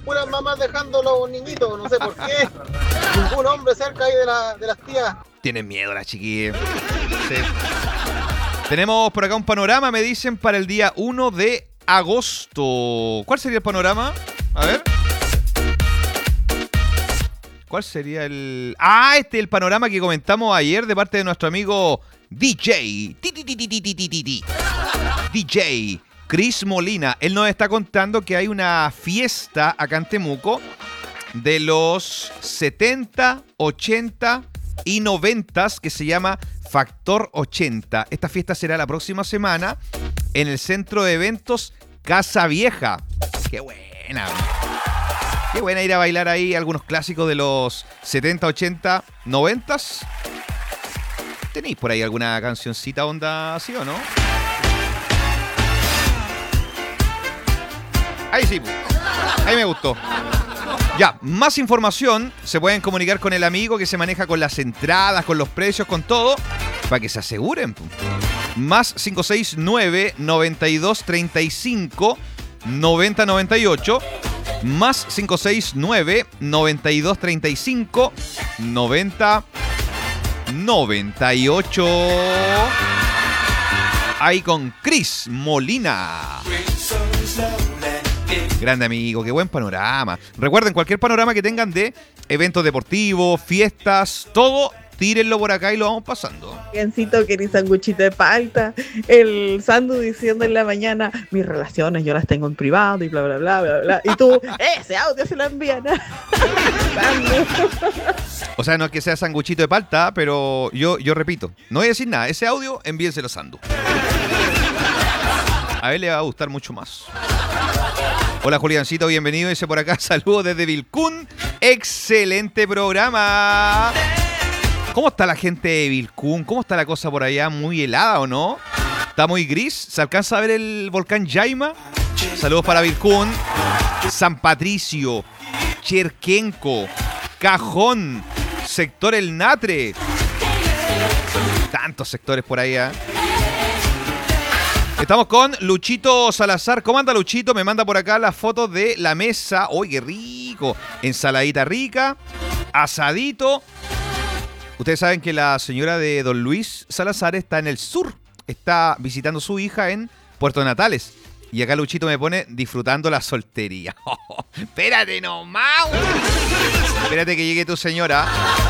puras mamás dejando a los niñitos, no sé por qué. Ningún hombre cerca ahí de las tías. Tienen miedo las chiquillas. Sí. Tenemos por acá un panorama, me dicen, para el día 1 de agosto. ¿Cuál sería el panorama? A ver. ¿Cuál sería el...? Ah, este es el panorama que comentamos ayer de parte de nuestro amigo DJ. DJ Chris Molina. Él nos está contando que hay una fiesta acá en Temuco de los 70, 80 y 90 que se llama Factor 80. Esta fiesta será la próxima semana en el centro de eventos Casa Vieja. ¡Qué buena! Qué buena ir a bailar ahí algunos clásicos de los 70, 80, 90. ¿Tenéis por ahí alguna cancioncita onda así o no? Ahí sí, ahí me gustó. Ya, más información, se pueden comunicar con el amigo que se maneja con las entradas, con los precios, con todo, para que se aseguren. Más 569-9235-9098, más 569-9235-9098. Ahí con Chris Molina. Grande amigo, qué buen panorama. Recuerden, cualquier panorama que tengan de eventos deportivos, fiestas, todo, tírenlo por acá y lo vamos pasando. Gancito, querí sanguchito de palta. El Sandu diciendo en la mañana, mis relaciones yo las tengo en privado y bla, bla, bla, bla, bla. Y tú, ese audio se lo envían. O sea, no es que sea sanguchito de palta, pero yo repito, no voy a decir nada. Ese audio, envíenselo a Sandu. A él le va a gustar mucho más. Hola Juliancito, bienvenido. Dice por acá, saludos desde Vilcún. Excelente programa. ¿Cómo está la gente de Vilcún? ¿Cómo está la cosa por allá? ¿Muy helada o no? ¿Está muy gris? ¿Se alcanza a ver el volcán Yaima? Saludos para Vilcún, San Patricio, Cherquenco, Cajón, sector El Natre. Tantos sectores por allá. Estamos con Luchito Salazar. ¿Cómo anda Luchito? Me manda por acá las fotos de la mesa. ¡Uy, qué rico! Ensaladita rica, asadito. Ustedes saben que la señora de don Luis Salazar está en el sur. Está visitando a su hija en Puerto Natales. Y acá Luchito me pone disfrutando la soltería. Espérate nomás. Espérate que llegue tu señora.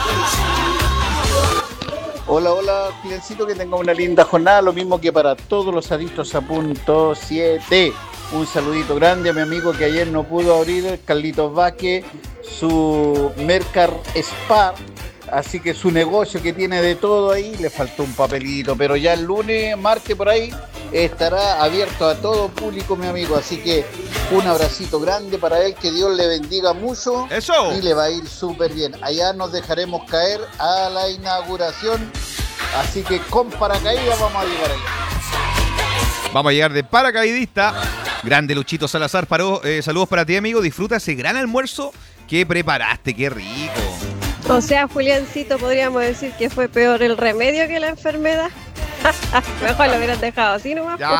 Hola, hola, Pilencito, que tenga una linda jornada, lo mismo que para todos los adictos a punto 7. Un saludito grande a mi amigo que ayer no pudo abrir, Carlitos Vázquez, su Mercar Spa, así que su negocio que tiene de todo ahí, le faltó un papelito, pero ya el lunes, martes por ahí, estará abierto a todo público, mi amigo, así que un abracito grande para él, que Dios le bendiga mucho. ¡Eso! Y le va a ir súper bien. Allá nos dejaremos caer a la inauguración, así que con paracaídas vamos a llegar allá. Vamos a llegar de paracaidista. Grande Luchito Salazar, saludos para ti, amigo. Disfruta ese gran almuerzo que preparaste, qué rico. O sea, Juliancito, podríamos decir que fue peor el remedio que la enfermedad. Mejor lo hubieran dejado así nomás. Ya.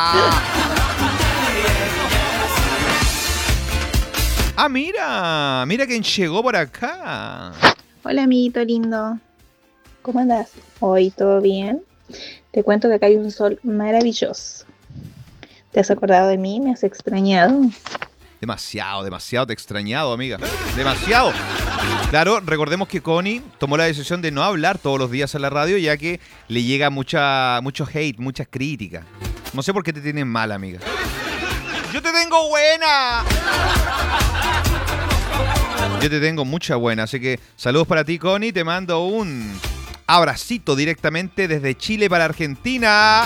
Ah, mira quién llegó por acá. Hola, amiguito lindo. ¿Cómo andas? ¿Hoy todo bien? Te cuento que acá hay un sol maravilloso. ¿Te has acordado de mí? ¿Me has extrañado? Demasiado te he extrañado, amiga. Demasiado. Claro, recordemos que Connie tomó la decisión de no hablar todos los días en la radio, ya que le llega mucho hate, muchas críticas. No sé por qué te tienen mal, amiga. ¡Yo te tengo buena! Yo te tengo mucha buena, así que saludos para ti, Connie. Te mando un abracito directamente desde Chile para Argentina.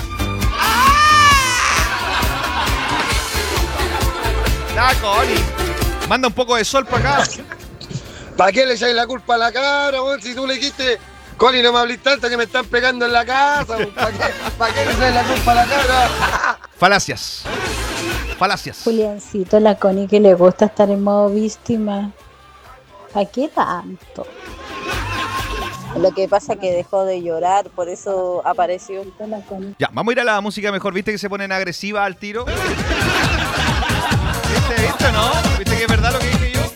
¡Ah, Connie! Manda un poco de sol para acá. ¿Para qué le echáis la culpa a la cara, weón? Si tú le dijiste, Connie, no me hables tanto que me están pegando en la casa, weón. ¿Para qué le echáis la culpa a la cara? Falacias. Juliancito, la Connie que le gusta estar en modo víctima. ¿Para qué tanto? Lo que pasa es que dejó de llorar, por eso apareció. Ya, vamos a ir a la música mejor. ¿Viste que se ponen agresivas al tiro? ¿Viste, no? ¿Viste que es verdad lo que